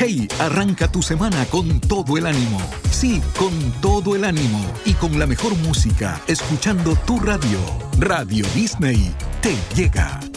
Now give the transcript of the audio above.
Hey, arranca tu semana con todo el ánimo. Sí, con todo el ánimo. Y con la mejor música, escuchando tu radio. Radio Disney te llega.